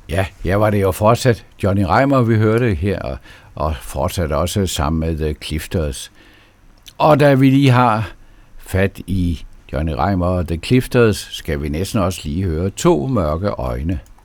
Ja, jeg var det jo fortsat Johnny Reimer, vi hørte her, og fortsat også sammen med The Clifters. Og da vi lige har fat i Johnny Reimer og The Clifters, skal vi næsten også lige høre To mørke øjne.